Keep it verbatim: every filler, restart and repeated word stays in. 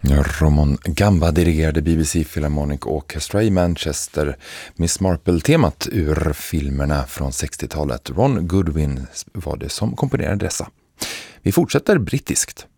Ja, Ramon Gamba dirigerade B B C Philharmonic Orchestra i Manchester. Miss Marple-temat ur filmerna från sextiotalet. Ron Goodwin var det som komponerade dessa. Vi fortsätter brittiskt.